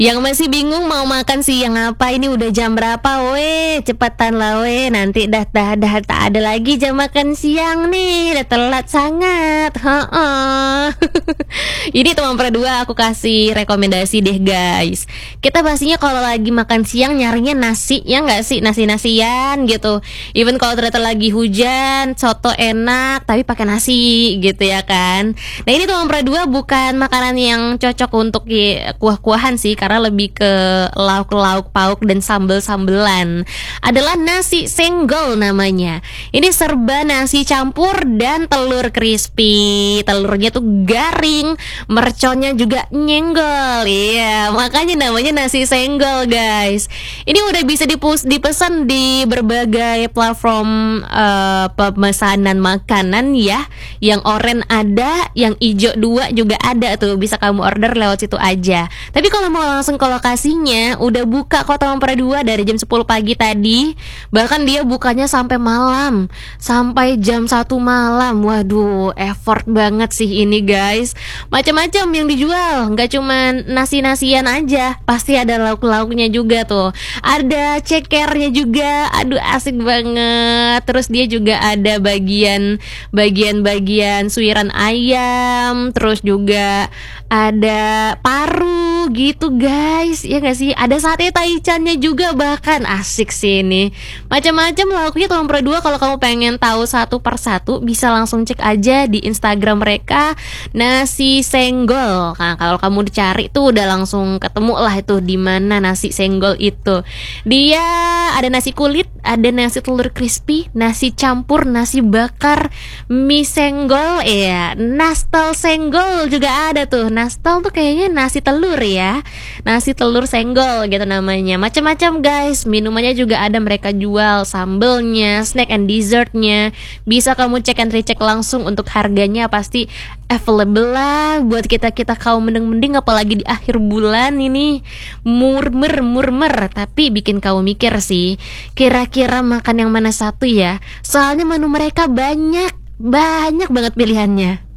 Yang masih bingung mau makan siang apa, ini udah jam berapa weh, cepetan lah weh, nanti dah tak ada lagi jam makan siang nih, udah telat sangat. Heeh. Ini teman berdua aku kasih rekomendasi deh guys. Kita pastinya kalau lagi makan siang nyarinya nasi, ya nggak sih, nasi-nasian gitu. Even kalau ternyata lagi hujan, soto enak tapi pakai nasi gitu ya kan. Nah ini teman berdua bukan makanan yang cocok untuk kuah-kuahan sih, karena lebih ke lauk-lauk pauk dan sambel-sambelan. Adalah nasi senggol namanya. Ini serba nasi campur dan telur crispy. Telurnya tuh garing, merconnya juga nyenggol. Iya, makanya namanya nasi senggol guys. Ini udah bisa dipesan di berbagai platform pemesanan makanan ya. Yang oranye ada, yang hijau 2 juga ada tuh, bisa kamu order lewat situ aja. Tapi kalau mau langsung ke lokasinya, udah buka kok teman dua dari jam 10 pagi tadi. Bahkan dia bukanya sampai malam, sampai jam 1 malam. Waduh, effort banget sih ini guys. Macam-macam yang dijual, nggak cuman nasi-nasian aja, pasti ada lauk-lauknya juga tuh. Ada cekernya juga, aduh asik banget. Terus dia juga ada bagian suiran ayam, terus juga ada paru gitu guys, ya nggak sih? Ada sate taichannya juga, bahkan asik sih ini. Macam-macam lauknya teman berdua. Kalau kamu pengen tahu satu persatu, bisa langsung cek aja di Instagram mereka, nasi senggol. Nah kalau kamu dicari tuh udah langsung ketemu lah itu di mana nasi senggol itu. Dia ada nasi kulit, ada nasi telur crispy, nasi campur, nasi bakar, mie senggol, ya, nastel senggol juga ada tuh. Nastel tuh kayaknya nasi telur ya, nasi telur senggol gitu namanya. Macam-macam guys, minumannya juga ada mereka jual, sambelnya, snack and dessertnya. Bisa kamu cek and recheck langsung. Untuk harganya pasti available lah buat kita kaum mending-mending, apalagi di akhir bulan ini. Murmer, tapi bikin kamu mikir sih, kira-kira makan yang mana satu ya. Soalnya menu mereka banyak banget pilihannya.